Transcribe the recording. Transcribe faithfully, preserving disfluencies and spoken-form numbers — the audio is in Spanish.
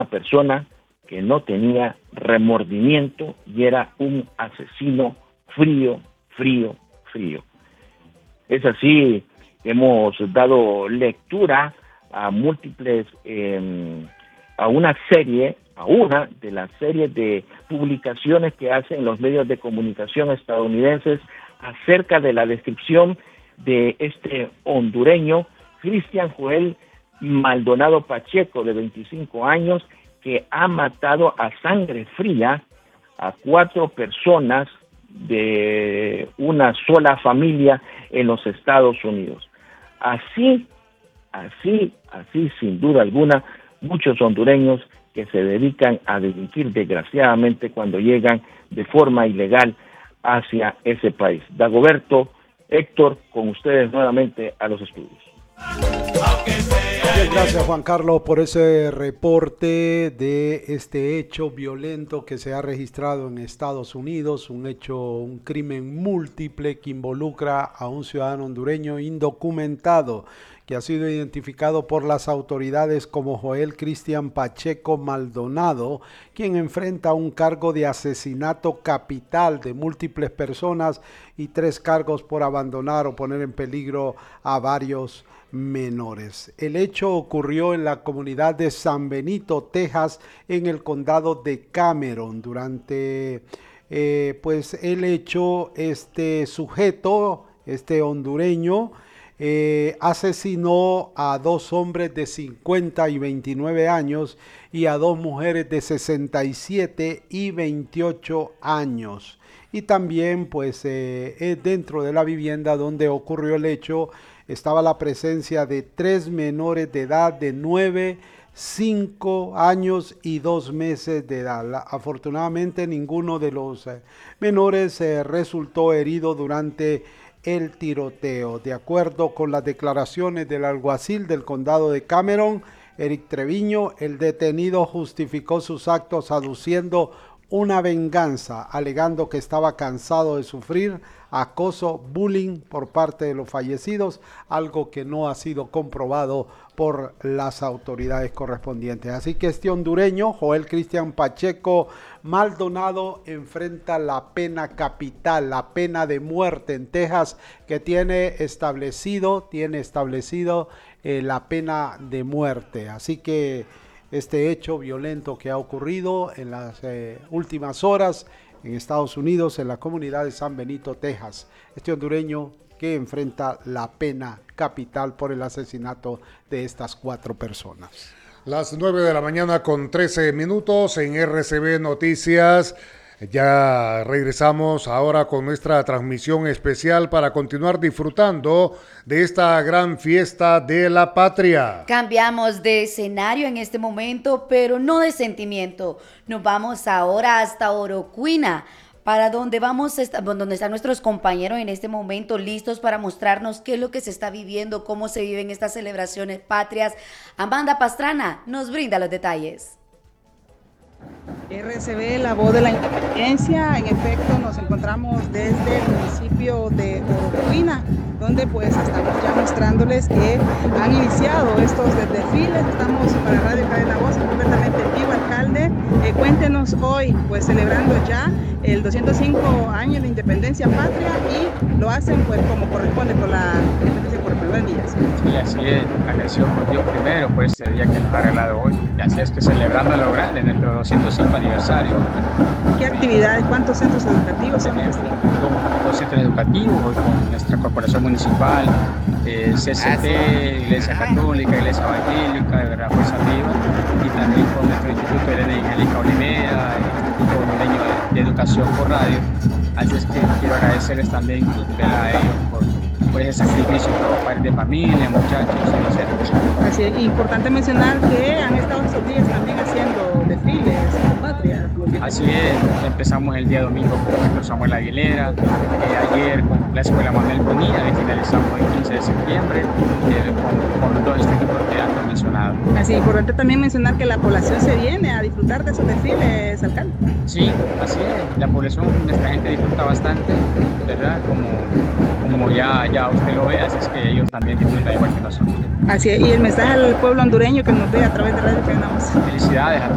persona que no tenía remordimiento y era un asesino frío, frío, frío. Es así que hemos dado lectura a múltiples, eh, a una serie, a una de las series de publicaciones que hacen los medios de comunicación estadounidenses acerca de la descripción de este hondureño, Cristian Joel Maldonado Pacheco, de veinticinco años, que ha matado a sangre fría a cuatro personas de una sola familia en los Estados Unidos. Así, así, así, sin duda alguna, muchos hondureños que se dedican a delinquir desgraciadamente cuando llegan de forma ilegal hacia ese país. Dagoberto, Héctor, con ustedes nuevamente a los estudios. Bien, gracias Juan Carlos por ese reporte de este hecho violento que se ha registrado en Estados Unidos, un hecho, un crimen múltiple que involucra a un ciudadano hondureño indocumentado que ha sido identificado por las autoridades como Joel Cristian Pacheco Maldonado, quien enfrenta un cargo de asesinato capital de múltiples personas y tres cargos por abandonar o poner en peligro a varios menores. El hecho ocurrió en la comunidad de San Benito, Texas, en el condado de Cameron. Durante eh, pues el hecho, este sujeto, este hondureño, eh, asesinó a dos hombres de cincuenta y veintinueve años y a dos mujeres de sesenta y siete y veintiocho años. Y también pues eh, dentro de la vivienda donde ocurrió el hecho estaba la presencia de tres menores de edad de nueve, cinco años y dos meses de edad. La, afortunadamente ninguno de los eh, menores eh, resultó herido durante el tiroteo. De acuerdo con las declaraciones del alguacil del condado de Cameron, Eric Treviño, el detenido justificó sus actos aduciendo una venganza, alegando que estaba cansado de sufrir acoso, bullying por parte de los fallecidos, algo que no ha sido comprobado por las autoridades correspondientes. Así que este hondureño, Joel Cristian Pacheco Maldonado, enfrenta la pena capital, la pena de muerte en Texas, que tiene establecido, tiene establecido eh, la pena de muerte. Así que este hecho violento que ha ocurrido en las eh, últimas horas en Estados Unidos, en la comunidad de San Benito, Texas. Este hondureño que enfrenta la pena capital por el asesinato de estas cuatro personas. Las nueve de la mañana con trece minutos en R C B Noticias. Ya regresamos ahora con nuestra transmisión especial para continuar disfrutando de esta gran fiesta de la patria. Cambiamos de escenario en este momento, pero no de sentimiento. Nos vamos ahora hasta Orocuina, para donde vamos a estar, donde están nuestros compañeros en este momento listos para mostrarnos qué es lo que se está viviendo, cómo se viven estas celebraciones patrias. Amanda Pastrana nos brinda los detalles. R C B, la voz de la independencia. En efecto, nos encontramos desde el municipio de Orocuina, donde pues estamos ya mostrándoles que han iniciado estos desfiles. Estamos para Radio Cadena Voz completamente en vivo. Alcalde, eh, cuéntenos hoy, pues celebrando ya el doscientos cinco años de independencia patria, y lo hacen pues como corresponde por la independencia por primer día. Sí, así es, agradecido por Dios primero por este día que nos ha regalado hoy, y así es que celebrando lo grande, nuestro doscientos cinco aniversario. ¿Qué actividades, cuántos centros educativos son estos? Dos centros educativos, hoy con nuestra corporación municipal, eh, C C T, Iglesia Católica, Iglesia Evangélica, de verdad, Fuerza Viva, y también con nuestro Instituto Elena Angélica Olivera, el Instituto Hondureño de, de Educación por Radio. Así es que quiero agradecerles también a ellos por, por ese sacrificio, por padres de familia, muchachos, etcétera. Así es importante mencionar que han estado estos días también haciendo desfiles patria. Así es, empezamos el día domingo con nuestro Samuel Aguilera, eh, ayer con la Escuela Manuel Bonilla, y finalizamos el quince de septiembre eh, con, con los dos institutos que antes mencionado. Así es importante también mencionar que la población se viene a disfrutar de esos desfiles, alcalde. Sí, así es, la población, nuestra gente disfruta bastante, ¿verdad? Como, como ya, ya usted lo ve, así es que ellos también disfrutan igual que nosotros. Así es, y el mensaje al pueblo hondureño que nos ve a través de Radio Cadena Voz. Felicidades a